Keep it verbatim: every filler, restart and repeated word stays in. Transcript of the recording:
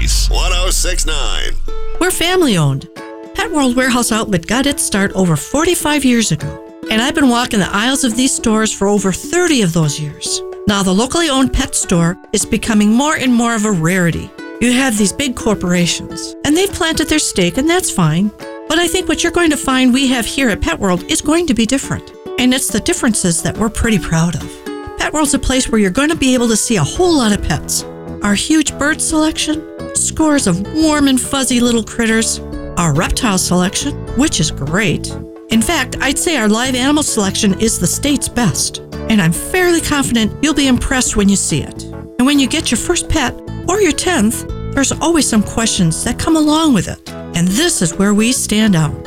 Kiss one oh six point nine. We're family-owned. Pet World Warehouse Outlet got its start over forty-five years ago, and I've been walking the aisles of these stores for over thirty of those years. Now, the locally owned pet store is becoming more and more of a rarity. You have these big corporations, and they've planted their stake, and that's fine. But I think what you're going to find we have here at Pet World is going to be different, and it's the differences that we're pretty proud of. Pet World's a place where you're going to be able to see a whole lot of pets. Our huge bird selection, scores of warm and fuzzy little critters, our reptile selection, which is great. In fact, I'd say our live animal selection is the state's best, and I'm fairly confident you'll be impressed when you see it. And when you get your first pet, or your tenth, there's always some questions that come along with it, and this is where we stand out.